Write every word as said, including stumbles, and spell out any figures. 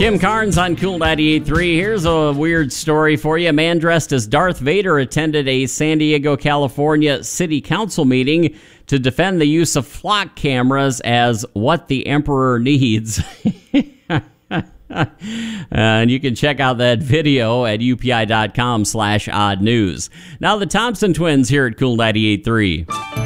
Kim Carnes on Cool ninety-eight point three. Here's a weird story for you. A man dressed as Darth Vader attended a San Diego, California city council meeting to defend the use of flock cameras as what the emperor needs. And you can check out that video at upi.com slash odd news. Now the Thompson twins here at Cool ninety-eight point three.